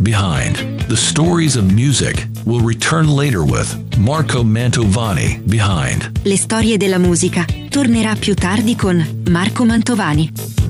Behind the Stories of Music will return later with Marco Mantovani. Behind Le storie della musica tornerà più tardi con Marco Mantovani.